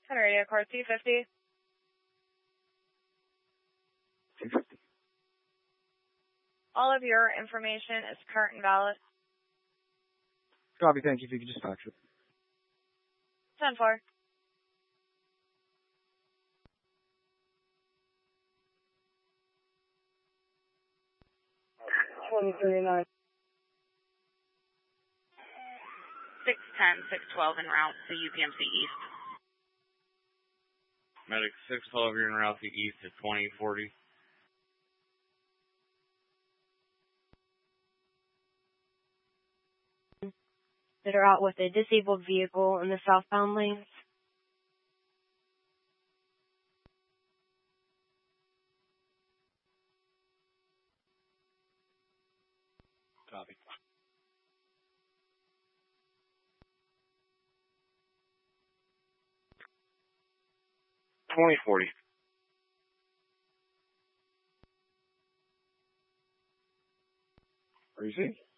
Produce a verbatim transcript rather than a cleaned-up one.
Radio Car two fifty. two fifty. All of your information is current and valid. Copy, thank you. If you could just fax it. ten four. twenty thirty-nine. six ten, six twelve en route to U P M C East. Medic six twelve, you're en route to East at twenty forty. That are out with a disabled vehicle in the southbound lanes. Copy. twenty forty. Are you see?